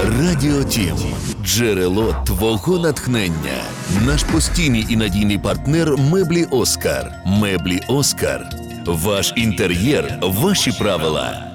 Радіо Тім – джерело твого натхнення. Наш постійний і надійний партнер «Меблі Оскар». «Меблі Оскар». Ваш інтер'єр – ваші правила.